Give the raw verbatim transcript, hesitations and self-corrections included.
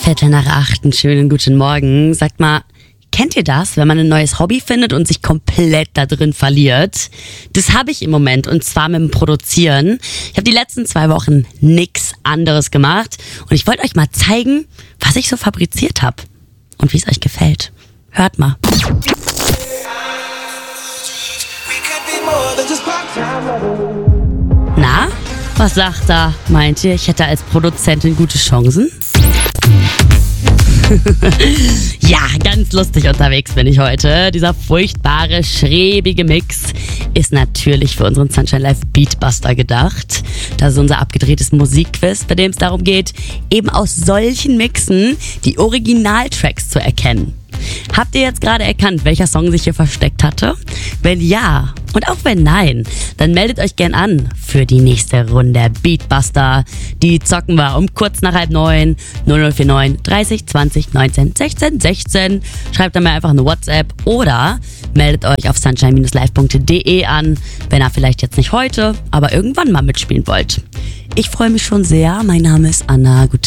Viertel nach acht, einen schönen guten Morgen. Sagt mal, kennt ihr das, wenn man ein neues Hobby findet und sich komplett da drin verliert? Das habe ich im Moment, und zwar mit dem Produzieren. Ich habe die letzten zwei Wochen nix anderes gemacht und ich wollte euch mal zeigen, was ich so fabriziert habe und wie es euch gefällt. Hört mal. Na, was sagt er? Meint ihr, ich hätte als Produzentin gute Chancen? Ja, ganz lustig unterwegs bin ich heute. Dieser furchtbare, schräbige Mix ist natürlich für unseren Sunshine Live Beatbuster gedacht. Das ist unser abgedrehtes Musikquiz, bei dem es darum geht, eben aus solchen Mixen die Originaltracks zu erkennen. Habt ihr jetzt gerade erkannt, welcher Song sich hier versteckt hatte? Wenn ja und auch wenn nein, dann meldet euch gern an für die nächste Runde Beatbuster. Die zocken wir um kurz nach halb neun, null null vier neun dreißig zwanzig neunzehn sechzehn sechzehn. Schreibt dann mir einfach eine WhatsApp oder meldet euch auf sunshine live punkt de an, wenn ihr vielleicht jetzt nicht heute, aber irgendwann mal mitspielen wollt. Ich freue mich schon sehr. Mein Name ist Anna. Gute